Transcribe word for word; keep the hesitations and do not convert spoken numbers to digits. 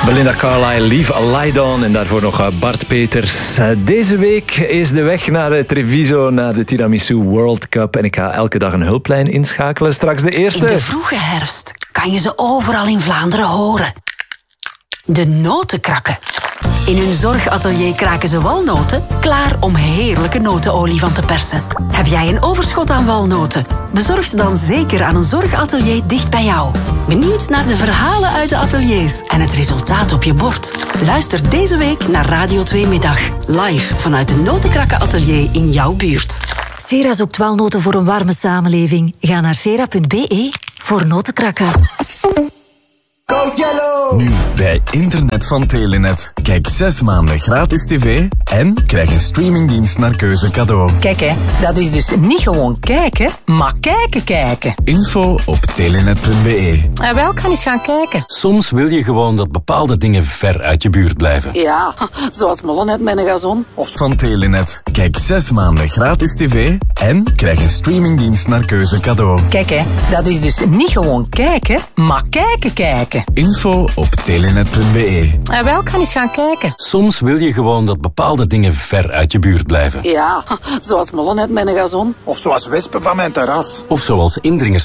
Belinda Carlisle, Leave a Light On. En daarvoor nog Bart Peters. Deze week is de weg naar Treviso, naar de Tiramisu World Cup. En ik ga elke dag een hulplijn inschakelen. Straks de eerste. In de vroege herfst kan je ze overal in Vlaanderen horen. De notenkrakken. In hun zorgatelier kraken ze walnoten, klaar om heerlijke notenolie van te persen. Heb jij een overschot aan walnoten? Bezorg ze dan zeker aan een zorgatelier dicht bij jou. Benieuwd naar de verhalen uit de ateliers en het resultaat op je bord? Luister deze week naar Radio twee Middag. Live vanuit de Notenkrakken-atelier in jouw buurt. Sera zoekt walnoten voor een warme samenleving. Ga naar sera punt be voor notenkrakken. Code Yellow! Nu bij Internet van Telenet. Kijk zes maanden gratis tv en krijg een streamingdienst naar keuze cadeau. Kijk hè, dat is dus niet gewoon kijken, maar kijken kijken. Info op telenet punt be. En wel, kan eens gaan kijken. Soms wil je gewoon dat bepaalde dingen ver uit je buurt blijven. Ja, zoals mollenet met een gazon. Of van Telenet. Kijk zes maanden gratis tv en krijg een streamingdienst naar keuze cadeau. Kijk hè, dat is dus niet gewoon kijken, maar kijken kijken. Info op telenet punt be. En wel, kan eens gaan kijken. Soms wil je gewoon dat bepaalde dingen ver uit je buurt blijven. Ja, zoals mollenet met een gazon. Of zoals wespen van mijn terras. Of zoals indringers